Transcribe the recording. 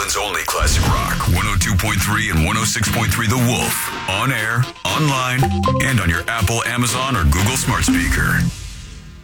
Saskatchewan's only classic rock, 102.3 and 106.3 The Wolf. On air, online, and on your Apple, Amazon, or Google smart speaker.